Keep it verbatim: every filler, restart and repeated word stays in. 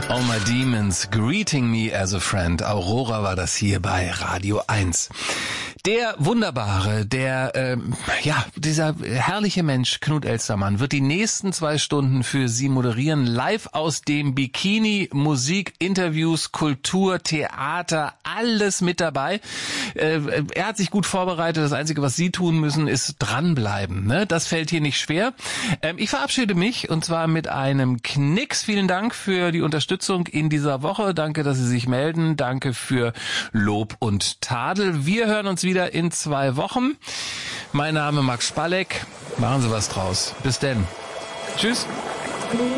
All My Demons, Greeting Me as a Friend. Aurora war das hier bei Radio eins. Der wunderbare, der, ähm, ja, dieser herrliche Mensch, Knut Elstermann, wird die nächsten zwei Stunden für Sie moderieren, live aus dem Bikini, Musik, Interviews, Kultur, Theater, alles mit dabei. Äh, er hat sich gut vorbereitet, das Einzige, was Sie tun müssen, ist dranbleiben, ne? Das fällt hier nicht schwer. Ähm, ich verabschiede mich, und zwar mit einem Knicks. Vielen Dank für die Unterstützung in dieser Woche, danke, dass Sie sich melden, danke für Lob und Tadel. Wir hören uns wieder in zwei Wochen. Mein Name Max Spalleck. Machen Sie was draus. Bis denn. Tschüss.